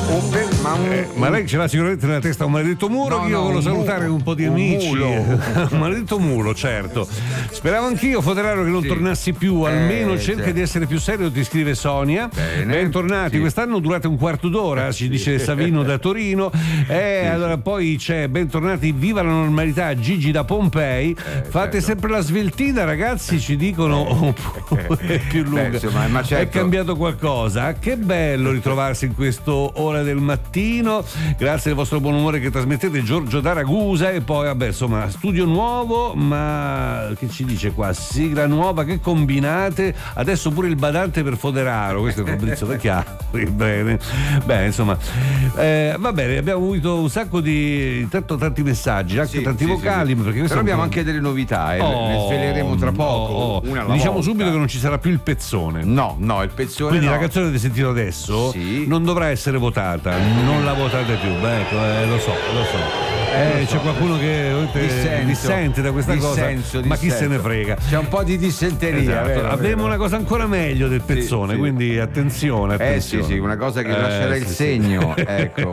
Ma lei ce l'ha sicuramente nella testa un maledetto muro. Io volevo salutare un po' di amici. Un maledetto mulo, certo. Speravo anch'io, Foderaro, che non tornassi più. Almeno cerca di essere più serio, ti scrive Sonia. Bentornati. Quest'anno durate un quarto d'ora, ci dice Savino da Torino. Allora poi c'è bentornati, viva la normalità, Gigi da Pompei. Fate sempre la sveltina, ragazzi, ci dicono. È più lunga. Ma certo. È cambiato qualcosa. Che bello ritrovarsi in questo ora del mattino. Grazie del vostro buon umore che trasmettete. Giorgio da Ragusa. E poi vabbè, insomma, studio nuovo, ma che ci dice qua? Sigla nuova, che combinate? Adesso pure il badante per Foderaro. Questo è Fabrizio da Chiaro. Bene, insomma, va bene, abbiamo avuto un sacco di tanti messaggi, anche tanti vocali. Perché però abbiamo anche delle novità, le sveleremo tra poco. Diciamo subito che non ci sarà più il pezzone. No, il pezzone. Quindi la canzone che avete sentito adesso non dovrà essere votata, non la votate più. Lo so. C'è qualcuno che dissente da questa cosa, ma chi se ne frega. C'è un po' di dissenteria. Esatto. Avremo una cosa ancora meglio del pezzone, quindi attenzione. Sì, una cosa che lascerà il segno, ecco,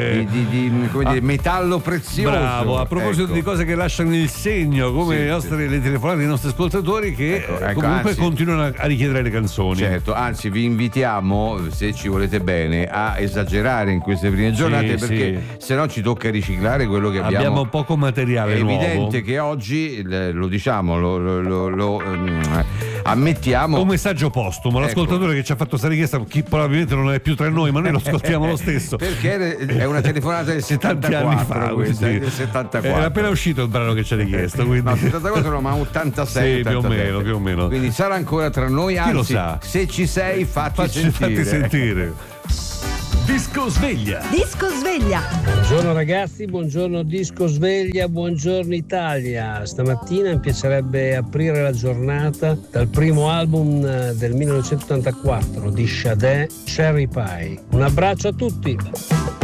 di metallo prezioso. Bravo, a proposito di cose che lasciano il segno, come le telefonate dei nostri ascoltatori che comunque continuano a richiedere le canzoni. Certo, anzi vi invitiamo, se ci volete bene, a esagerare in queste prime giornate, perché se no ci tocca riciclare quello che abbiamo poco materiale nuovo. È evidente che oggi lo diciamo, lo ammettiamo. Un messaggio postumo, l'ascoltatore che ci ha fatto questa richiesta, chi probabilmente non è più tra noi, ma noi lo ascoltiamo lo stesso. Perché è una telefonata del 74 anni fa, questa, del 74. Era appena uscito il brano che ci ha richiesto, quindi. No, 74 no, ma 86. Sì, più o meno. Quindi sarà ancora tra noi, anzi, chi lo sa? Se ci sei, fatti sentire. Disco Sveglia. Buongiorno ragazzi, buongiorno Disco Sveglia, buongiorno Italia. Stamattina mi piacerebbe aprire la giornata dal primo album del 1984 di Sade, Cherry Pie. Un abbraccio a tutti.